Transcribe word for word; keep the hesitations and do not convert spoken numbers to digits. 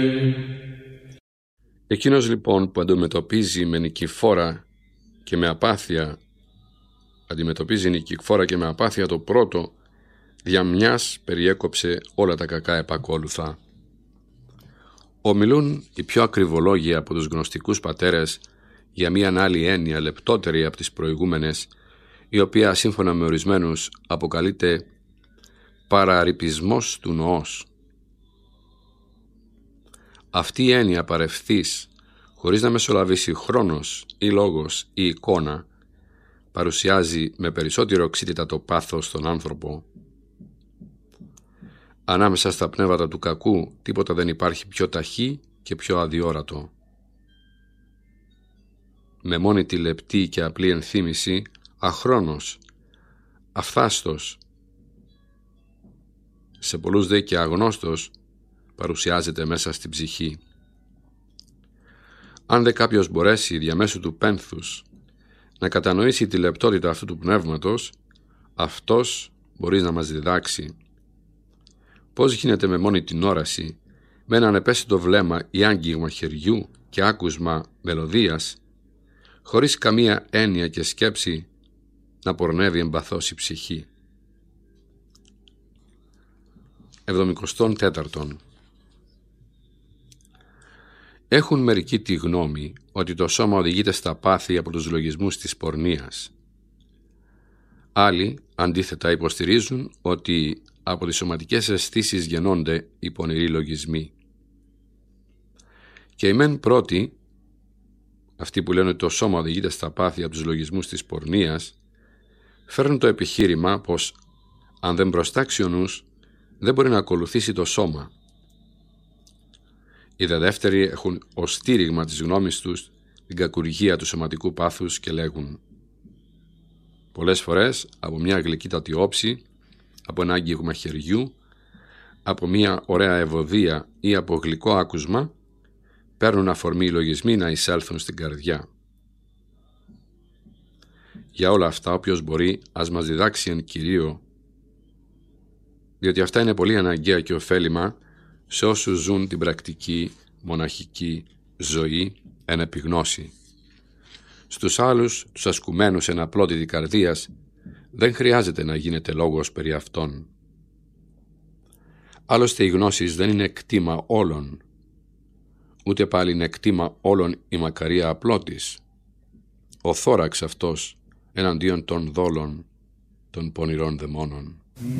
Εκείνος λοιπόν που αντιμετωπίζει με νικηφόρα και με απάθεια αντιμετωπίζει νικηφόρα και με απάθεια το πρώτο, δια μιας περιέκοψε όλα τα κακά επακόλουθα. Ομιλούν οι πιο ακριβολόγοι από τους γνωστικούς πατέρες για μίαν άλλη έννοια λεπτότερη από τις προηγούμενες, η οποία σύμφωνα με ορισμένους αποκαλείται παραρρυπισμός του νοός. Αυτή η έννοια παρευθείς, χωρίς να μεσολαβήσει χρόνος ή λόγος ή εικόνα, παρουσιάζει με περισσότερη οξύτητα το πάθος στον άνθρωπο. Ανάμεσα στα πνεύματα του κακού τίποτα δεν υπάρχει πιο ταχύ και πιο αδιόρατο. Με μόνη τη λεπτή και απλή ενθύμηση, αχρόνος, αφθάστος, σε πολλούς δε και αγνώστος, παρουσιάζεται μέσα στην ψυχή. Αν δε κάποιος μπορέσει διαμέσου του πένθους να κατανοήσει τη λεπτότητα αυτού του πνεύματος, αυτός μπορεί να μας διδάξει πώς γίνεται με μόνη την όραση, με έναν επέσιτο βλέμμα ή άγγιγμα χεριού και άκουσμα μελωδίας, χωρίς καμία έννοια και σκέψη, να πορνεύει εμπαθώς η ψυχή. εβδομηκοστό τέταρτον. Έχουν μερικοί τη γνώμη ότι το σώμα οδηγείται στα πάθη από τους λογισμούς της πορνείας. Άλλοι, αντίθετα, υποστηρίζουν ότι από τις σωματικές αισθήσεις γεννώνται οι πονηροί λογισμοί. Και οι μεν πρώτοι, αυτοί που λένε ότι το σώμα οδηγείται στα πάθη από τους λογισμούς της πορνείας, φέρνουν το επιχείρημα πως αν δεν προστάξει ο νους, δεν μπορεί να ακολουθήσει το σώμα. Οι δε δεύτεροι έχουν ως στήριγμα της γνώμης τους την κακουργία του σωματικού πάθους και λέγουν: πολλές φορές από μια γλυκύτατη όψη, από ένα άγγιγμα χεριού, από μια ωραία ευωδία ή από γλυκό άκουσμα, παίρνουν αφορμή οι λογισμοί να εισέλθουν στην καρδιά. Για όλα αυτά όποιος μπορεί ας μας διδάξει εν Κυρίω, διότι αυτά είναι πολύ αναγκαία και ωφέλιμα σε όσους ζουν την πρακτική μοναχική ζωή εν επιγνώση. Στους άλλους, τους ασκουμένους εν απλότητη καρδίας, δεν χρειάζεται να γίνεται λόγος περί αυτών. Άλλωστε οι γνώσεις δεν είναι κτήμα όλων, ούτε πάλι είναι κτήμα όλων η μακαρία απλότης. Ο θώραξ αυτός εναντίον των δόλων των πονηρών δαιμόνων.